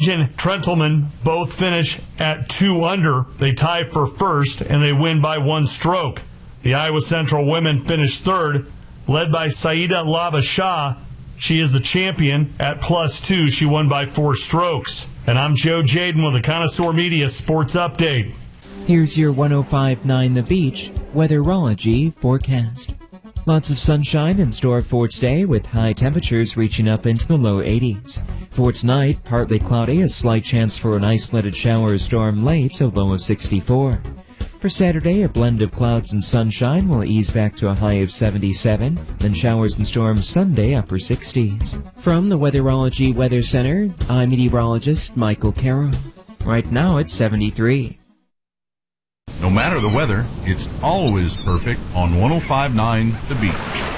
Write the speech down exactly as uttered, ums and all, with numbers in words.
Gage and Trentelman both finish at two under. They tie for first, and they win by one stroke. The Iowa Central women finish third, led by Saida Lava Shah. She is the champion at plus two. She won by four strokes. And I'm Joe Jaden with the Connoisseur Media Sports Update. Here's your one oh five point nine The Beach weatherology forecast. Lots of sunshine in store for today, with high temperatures reaching up into the low eighties. For tonight, partly cloudy, a slight chance for an isolated shower or storm late, a low of sixty-four. For Saturday, a blend of clouds and sunshine will ease back to a high of seventy-seven, then showers and storms Sunday, upper sixties. From the Weatherology Weather Center, I'm meteorologist Michael Carroll. Right now it's seventy-three. No matter the weather, it's always perfect on one oh five point nine The Beach.